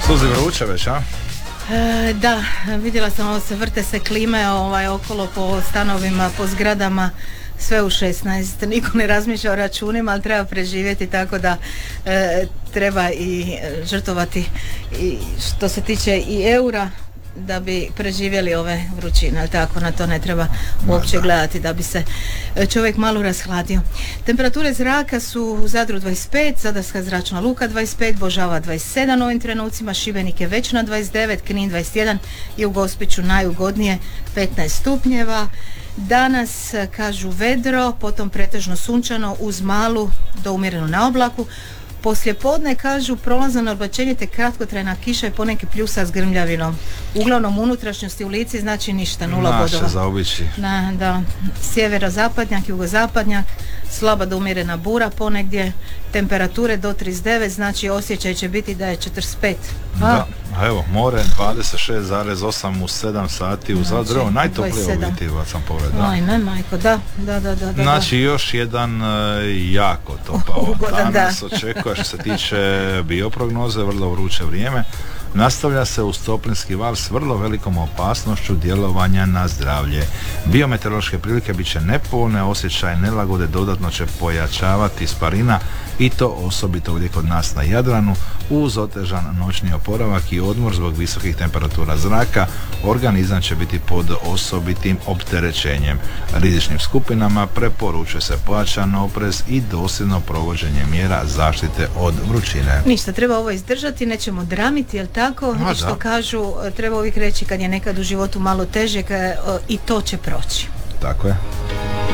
Suzi vruće već, a? Da, vidjela sam ovo vrte se klime okolo po stanovima, po zgradama, sve u 16. Niko ne razmišlja o računima, ali treba preživjeti, tako da treba i žrtvovati i što se tiče i eura da bi preživjeli ove vrućine, ali tako, na to ne treba uopće gledati da bi se čovjek malo rashladio. Temperature zraka su u Zadru 25, Zadarska zračna luka 25, Božava 27 u ovim trenucima, Šibenik je već na 29, Knin 21 i u Gospiću najugodnije 15 stupnjeva. Danas kažu vedro, potom pretežno sunčano uz malu do umjerenu na oblaku. Poslije podne kažu prolazno odbačenje te kratkotrajna kiša i poneki pljusa s grmljavinom. Uglavnom unutrašnjosti u Lici znači ništa, 0 bodova. Naše zaobići. Da, sjeverozapadnjak, jugozapadnjak, slaba do umjerena bura ponegdje, temperature do 39, znači osjećaj će biti da je 45. Da, a evo, more 26,8 u 7 sati u Zadru, najtoplije uvjeti sam pogledao. Ajme, majko, da. Znači još jedan jako topao danas očekuje što se tiče bioprognoze, vrlo vruće vrijeme. Nastavlja se uz toplinski val s vrlo velikom opasnošću djelovanja na zdravlje. Biometeorološke prilike bit će nepovoljne, osjećaj nelagode dodatno će pojačavati sparina i to osobito ovdje kod nas na Jadranu uz otežan noćni oporavak i odmor zbog visokih temperatura zraka. Organizam će biti pod osobitim opterećenjem. Rizičnim skupinama preporučuje se pojačan oprez i dosljedno provođenje mjera zaštite od vrućine. Ništa, treba ovo izdržati, nećemo dramiti, jel tako? Što kažu, treba uvijek reći kad je nekad u životu malo teže i to će proći. Tako je.